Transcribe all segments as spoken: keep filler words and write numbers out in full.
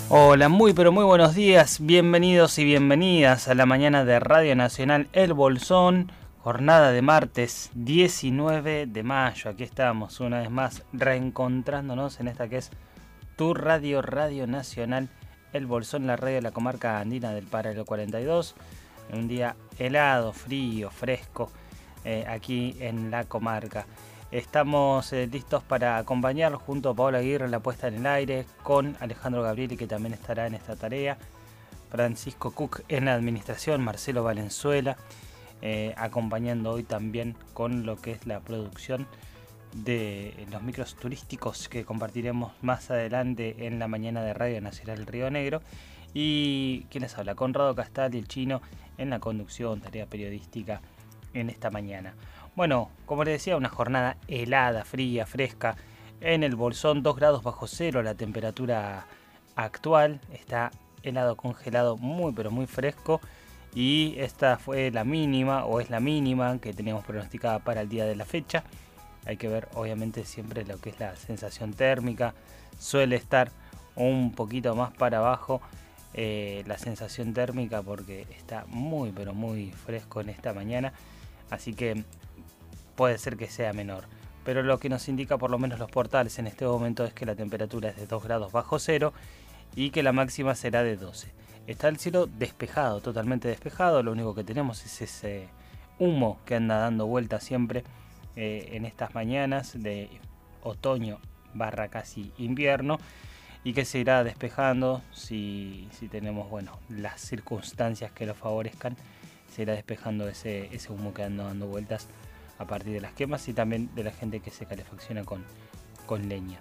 Hola, muy pero muy buenos días, bienvenidos y bienvenidas a la mañana de Radio Nacional El Bolsón, jornada de martes diecinueve de mayo. Aquí estamos una vez más reencontrándonos en esta que es tu radio, Radio Nacional El Bolsón, la radio de la comarca andina del Paralelo cuarenta y dos. Un día helado, frío, fresco eh, aquí en la comarca. Estamos eh, listos para acompañar junto a Paola Aguirre en la puesta en el aire, con Alejandro Gabrieli, que también estará en esta tarea, Francisco Cook en la administración, Marcelo Valenzuela, eh, acompañando hoy también con lo que es la producción de los micros turísticos que compartiremos más adelante en la mañana de Radio Nacional Río Negro. Y quienes habla, Conrado Castal y el Chino en la conducción, tarea periodística en esta mañana. Bueno, como les decía, una jornada helada, fría, fresca. En el Bolsón, dos grados bajo cero la temperatura actual. Está helado, congelado, muy pero muy fresco. Y esta fue la mínima, o es la mínima, que teníamos pronosticada para el día de la fecha. Hay que ver, obviamente, siempre lo que es la sensación térmica. Suele estar un poquito más para abajo eh, la sensación térmica, porque está muy pero muy fresco en esta mañana. Así que puede ser que sea menor, pero lo que nos indica por lo menos los portales en este momento es que la temperatura es de dos grados bajo cero y que la máxima será de doce. Está el cielo despejado, totalmente despejado, lo único que tenemos es ese humo que anda dando vueltas siempre eh, en estas mañanas de otoño barra casi invierno, y que se irá despejando si, si tenemos bueno las circunstancias que lo favorezcan. Se irá despejando ese, ese humo que anda dando vueltas a partir de las quemas y también de la gente que se calefacciona con, con leña.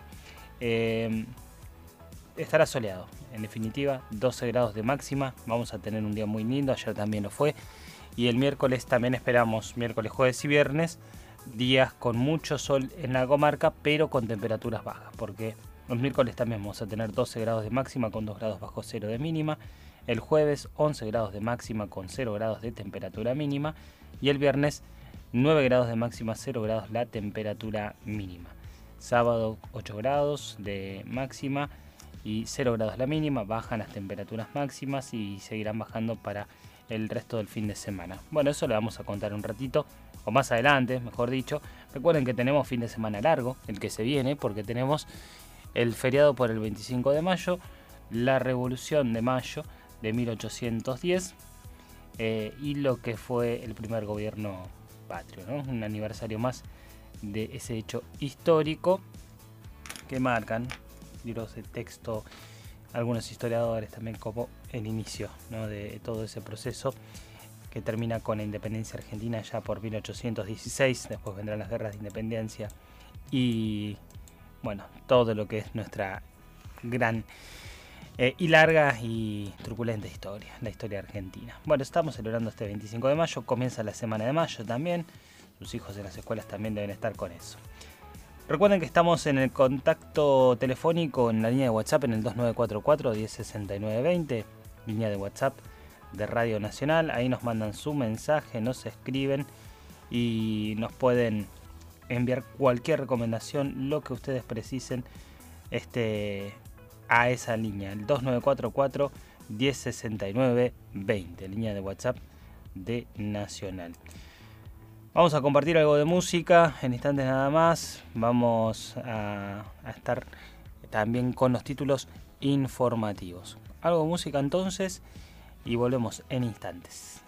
Eh, estará soleado, en definitiva, doce grados de máxima. Vamos a tener un día muy lindo, ayer también lo fue. Y el miércoles también esperamos, miércoles, jueves y viernes, días con mucho sol en la comarca, pero con temperaturas bajas, porque el miércoles también vamos a tener doce grados de máxima con dos grados bajo cero de mínima. El jueves once grados de máxima con cero grados de temperatura mínima. Y el viernes nueve grados de máxima, cero grados la temperatura mínima. Sábado ocho grados de máxima y cero grados la mínima. Bajan las temperaturas máximas y seguirán bajando para el resto del fin de semana. Bueno, eso lo vamos a contar un ratito, o más adelante, mejor dicho. Recuerden que tenemos fin de semana largo, el que se viene, porque tenemos el feriado por el veinticinco de mayo, la Revolución de Mayo de mil ochocientos diez eh, y lo que fue el primer gobierno patrio, ¿no? Un aniversario más de ese hecho histórico que marcan libros de texto algunos historiadores también como el inicio, ¿no?, de todo ese proceso que termina con la independencia argentina ya por mil ochocientos dieciséis. Después vendrán las guerras de independencia y bueno, todo lo que es nuestra gran Eh, y larga y truculenta historia, la historia argentina. Bueno, estamos celebrando este veinticinco de mayo, comienza la semana de mayo también, sus hijos en las escuelas también deben estar con eso. Recuerden que estamos en el contacto telefónico en la línea de WhatsApp en el dos nueve cuatro cuatro, uno cero seis nueve dos cero, línea de WhatsApp de Radio Nacional. Ahí nos mandan su mensaje, nos escriben y nos pueden enviar cualquier recomendación, lo que ustedes precisen, este... a esa línea, el dos nueve cuatro cuatro, uno cero seis nueve dos cero, línea de WhatsApp de Nacional. Vamos a compartir algo de música en instantes nada más. Vamos a, a estar también con los títulos informativos. Algo de música entonces y volvemos en instantes.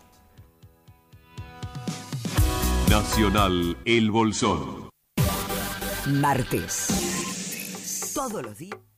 Nacional El Bolsón. Martes. Todos los días.